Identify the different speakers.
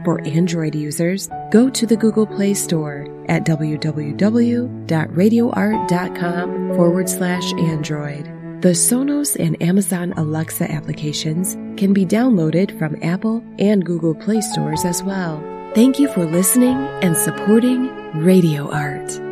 Speaker 1: For Android users, go to the Google Play Store at www.radioart.com/Android. The Sonos and Amazon Alexa applications can be downloaded from Apple and Google Play stores as well. Thank you for listening and supporting Radio Art.